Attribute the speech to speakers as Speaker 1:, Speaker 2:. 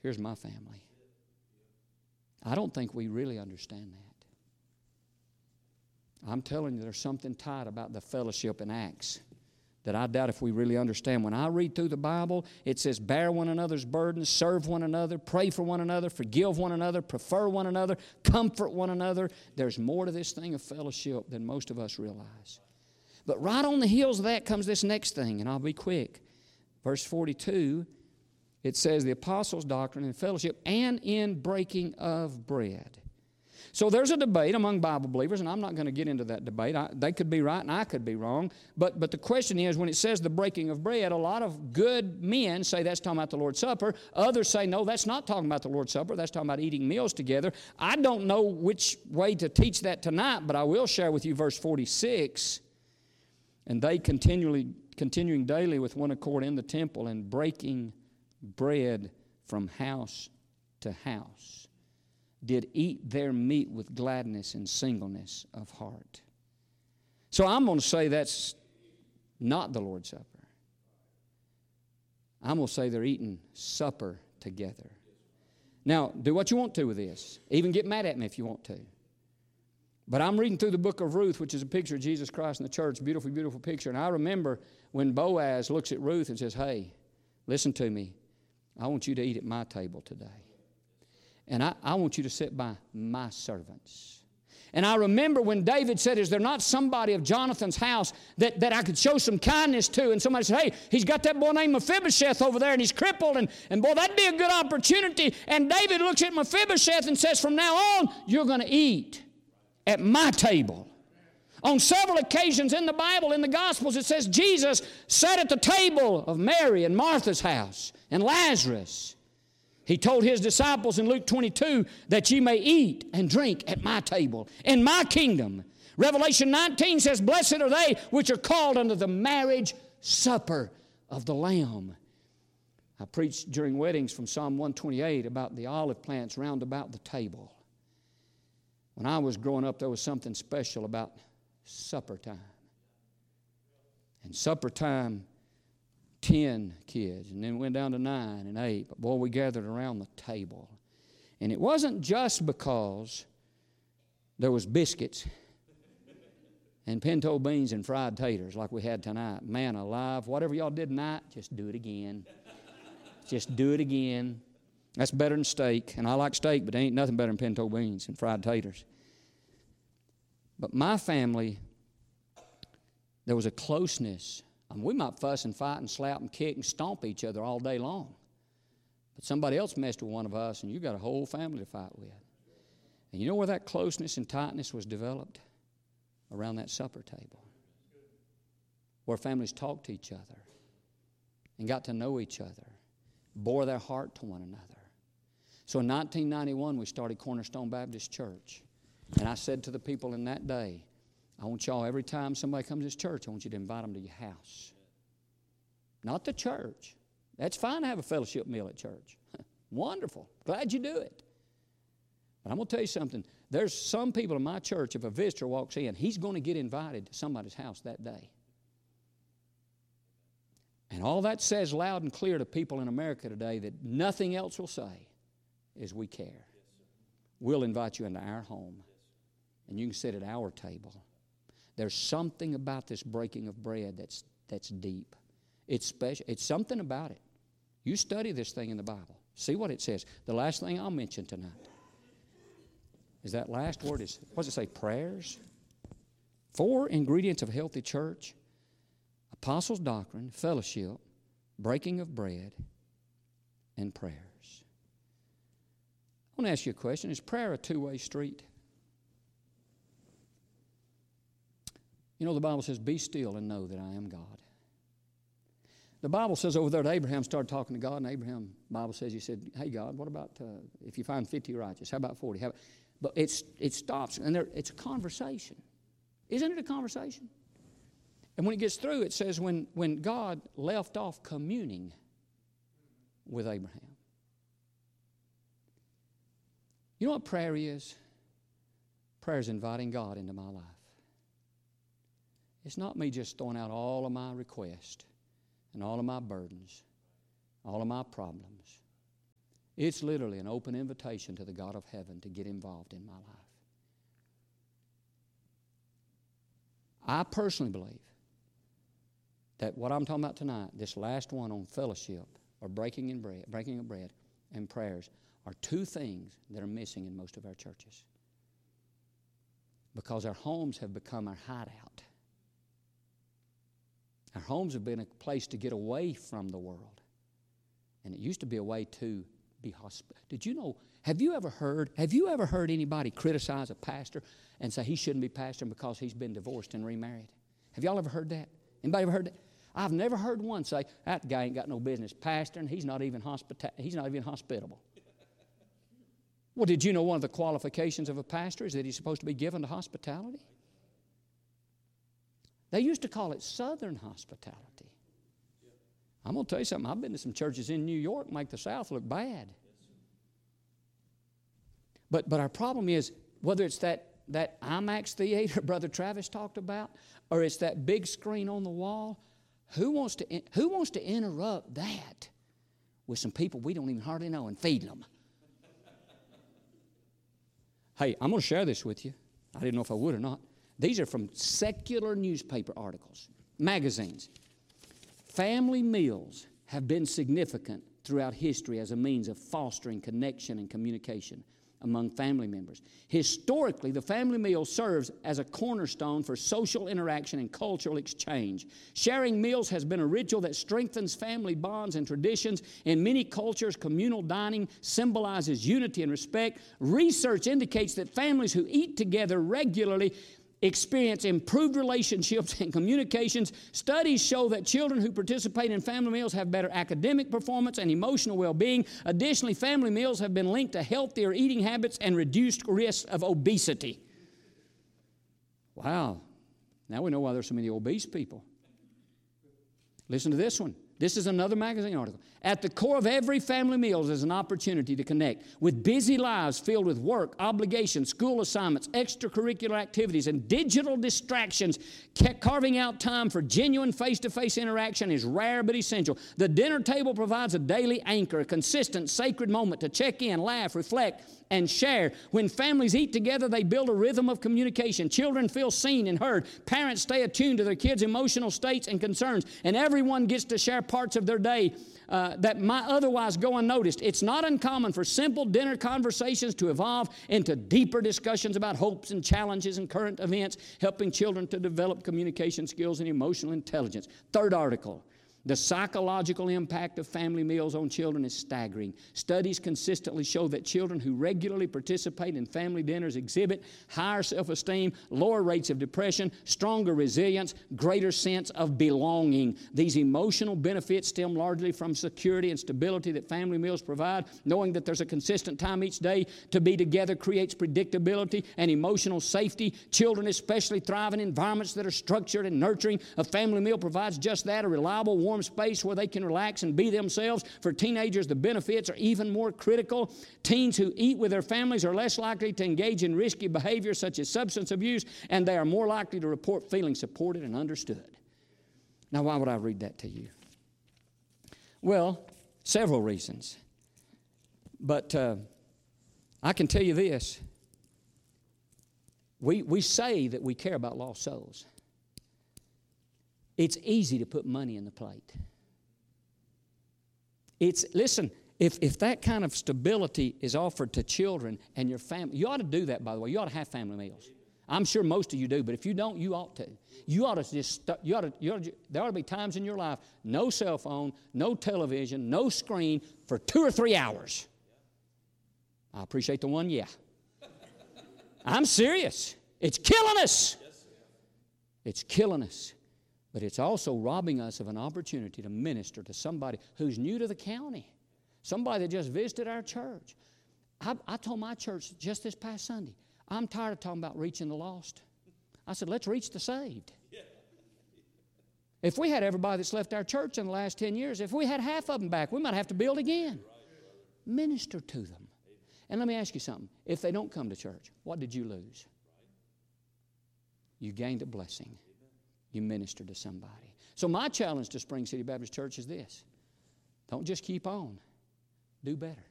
Speaker 1: here's my family. I don't think we really understand that. I'm telling you, there's something tight about the fellowship in Acts that I doubt if we really understand. When I read through the Bible, it says, bear one another's burdens, serve one another, pray for one another, forgive one another, prefer one another, comfort one another. There's more to this thing of fellowship than most of us realize. But right on the heels of that comes this next thing, and I'll be quick. Verse 42, it says, the apostles' doctrine and fellowship and in breaking of bread. So there's a debate among Bible believers, and I'm not going to get into that debate. They could be right and I could be wrong. But the question is, when it says the breaking of bread, a lot of good men say that's talking about the Lord's Supper. Others say, no, that's not talking about the Lord's Supper. That's talking about eating meals together. I don't know which way to teach that tonight, but I will share with you verse 46. And they continuing daily with one accord in the temple and breaking bread from house to house, did eat their meat with gladness and singleness of heart. So I'm going to say that's not the Lord's Supper. I'm going to say they're eating supper together. Now, do what you want to with this. Even get mad at me if you want to. But I'm reading through the book of Ruth, which is a picture of Jesus Christ in the church. Beautiful, beautiful picture. And I remember when Boaz looks at Ruth and says, hey, listen to me. I want you to eat at my table today. And I want you to sit by my servants. And I remember when David said, is there not somebody of Jonathan's house that I could show some kindness to? And somebody said, hey, he's got that boy named Mephibosheth over there and he's crippled. And boy, that'd be a good opportunity. And David looks at Mephibosheth and says, from now on, you're going to eat at my table. On several occasions in the Bible, in the Gospels, it says Jesus sat at the table of Mary and Martha's house and Lazarus. He told his disciples in Luke 22 that ye may eat and drink at my table, in my kingdom. Revelation 19 says, blessed are they which are called unto the marriage supper of the Lamb. I preached during weddings from Psalm 128 about the olive plants round about the table. When I was growing up, there was something special about supper time. And supper time, 10 kids, and then went down to 9 and 8. But boy, we gathered around the table. And it wasn't just because there was biscuits and pinto beans and fried taters like we had tonight. Man alive, whatever y'all did tonight, just do it again. Just do it again. That's better than steak. And I like steak, but there ain't nothing better than pinto beans and fried taters. But my family, there was a closeness. I mean, we might fuss and fight and slap and kick and stomp each other all day long. But somebody else messed with one of us, and you got a whole family to fight with. And you know where that closeness and tightness was developed? Around that supper table. Where families talked to each other and got to know each other, bore their heart to one another. So in 1991, we started Cornerstone Baptist Church. And I said to the people in that day, I want y'all, every time somebody comes to this church, I want you to invite them to your house. Not the church. That's fine to have a fellowship meal at church. Wonderful. Glad you do it. But I'm going to tell you something. There's some people in my church, if a visitor walks in, he's going to get invited to somebody's house that day. And all that says loud and clear to people in America today that nothing else will say is we care. We'll invite you into our home, and you can sit at our table. There's something about this breaking of bread that's deep. It's special. It's something about it. You study this thing in the Bible. See what it says. The last thing I'll mention tonight is that last word is, what does it say, prayers? 4 ingredients of a healthy church: apostles' doctrine, fellowship, breaking of bread, and prayers. I want to ask you a question. Is prayer a two-way street? You know, the Bible says, be still and know that I am God. The Bible says over there that Abraham started talking to God, and Abraham, the Bible says, he said, hey, God, what about if you find 50 righteous? How about 40? But it stops, and it's a conversation. Isn't it a conversation? And when it gets through, it says when God left off communing with Abraham. You know what prayer is? Prayer is inviting God into my life. It's not me just throwing out all of my requests and all of my burdens, all of my problems. It's literally an open invitation to the God of heaven to get involved in my life. I personally believe that what I'm talking about tonight, this last one on fellowship or breaking of bread and prayers, are two things that are missing in most of our churches. Because our homes have become our hideout. Our homes have been a place to get away from the world. And it used to be a way to be hospitable. Did you know, have you ever heard anybody criticize a pastor and say he shouldn't be pastoring because he's been divorced and remarried? Have y'all ever heard that? Anybody ever heard that? I've never heard one say, that guy ain't got no business pastoring, he's not even hospitable. Well, did you know one of the qualifications of a pastor is that he's supposed to be given to hospitality? They used to call it Southern hospitality. I'm going to tell you something. I've been to some churches in New York make the South look bad. But our problem is, whether it's that IMAX theater Brother Travis talked about, or it's that big screen on the wall, who wants to interrupt that with some people we don't even hardly know and feed them? Hey, I'm going to share this with you. I didn't know if I would or not. These are from secular newspaper articles, magazines. Family meals have been significant throughout history as a means of fostering connection and communication among family members. Historically, the family meal serves as a cornerstone for social interaction and cultural exchange. Sharing meals has been a ritual that strengthens family bonds and traditions. In many cultures, communal dining symbolizes unity and respect. Research indicates that families who eat together regularly experience improved relationships and communications. Studies show that children who participate in family meals have better academic performance and emotional well-being. Additionally, family meals have been linked to healthier eating habits and reduced risk of obesity. Wow. Now we know why there's so many obese people. Listen to this one. This is another magazine article. At the core of every family meal is an opportunity to connect. With busy lives filled with work, obligations, school assignments, extracurricular activities, and digital distractions, carving out time for genuine face-to-face interaction is rare but essential. The dinner table provides a daily anchor, a consistent, sacred moment to check in, laugh, reflect, and share. When families eat together, they build a rhythm of communication. Children feel seen and heard. Parents stay attuned to their kids' emotional states and concerns, and everyone gets to share parts of their day that might otherwise go unnoticed. It's not uncommon for simple dinner conversations to evolve into deeper discussions about hopes and challenges and current events, helping children to develop communication skills and emotional intelligence. Third article. The psychological impact of family meals on children is staggering. Studies consistently show that children who regularly participate in family dinners exhibit higher self-esteem, lower rates of depression, stronger resilience, greater sense of belonging. These emotional benefits stem largely from security and stability that family meals provide. Knowing that there's a consistent time each day to be together creates predictability and emotional safety. Children especially thrive in environments that are structured and nurturing. A family meal provides just that, a reliable, warm space where they can relax and be themselves. For teenagers, the benefits are even more critical. Teens who eat with their families are less likely to engage in risky behavior such as substance abuse, and they are more likely to report feeling supported and understood. Now, why would I read that to you? Well, several reasons. But I can tell you this. We say that we care about lost souls. It's easy to put money in the plate. Listen, if that kind of stability is offered to children and your family, you ought to do that, by the way. You ought to have family meals. I'm sure most of you do, but if you don't, you ought to. You ought to just, there ought to be times in your life, no cell phone, no television, no screen for 2 or 3 hours. I appreciate the one, yeah. I'm serious. It's killing us. It's killing us. But it's also robbing us of an opportunity to minister to somebody who's new to the county, somebody that just visited our church. I told my church just this past Sunday, I'm tired of talking about reaching the lost. I said, let's reach the saved. If we had everybody that's left our church in the last 10 years, if we had half of them back, we might have to build again. Minister to them. And let me ask you something. If they don't come to church, what did you lose? You gained a blessing. You minister to somebody. So my challenge to Spring City Baptist Church is this. Don't just keep on. Do better.